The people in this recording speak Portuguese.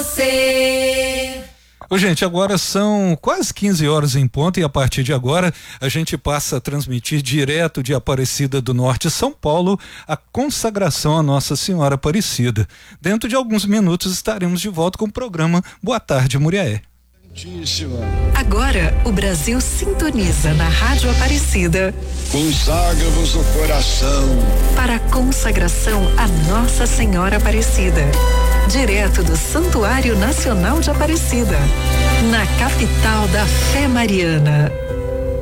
você. Ô, gente, agora são quase 15 horas em ponto e a partir de agora a gente passa a transmitir direto de Aparecida do Norte, São Paulo, a consagração à Nossa Senhora Aparecida. Dentro de alguns minutos estaremos de volta com o programa Boa Tarde, Muriaé. Agora o Brasil sintoniza na Rádio Aparecida. Consagra-vos o coração para a consagração à Nossa Senhora Aparecida. Direto do Santuário Nacional de Aparecida, na capital da fé mariana.